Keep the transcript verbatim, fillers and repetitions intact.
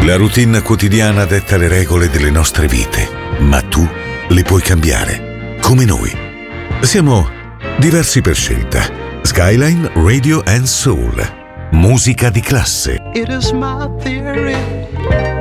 La routine quotidiana detta le regole delle nostre vite, ma tu le puoi cambiare, come noi. Siamo diversi per scelta. Skyline Radio and Soul. Musica di classe. It is my theory.